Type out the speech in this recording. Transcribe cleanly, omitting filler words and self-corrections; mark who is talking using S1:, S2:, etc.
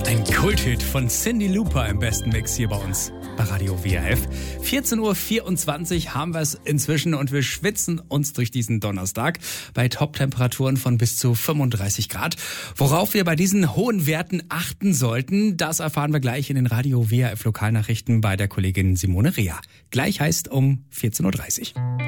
S1: Ein Kulthit von Cyndi Lauper im besten Mix hier bei uns bei Radio WRF. 14.24 Uhr haben wir es inzwischen und wir schwitzen uns durch diesen Donnerstag bei Top-Temperaturen von bis zu 35 Grad. Worauf wir bei diesen hohen Werten achten sollten, das erfahren wir gleich in den Radio WRF Lokalnachrichten bei der Kollegin Simone Rea. Gleich heißt um 14.30 Uhr.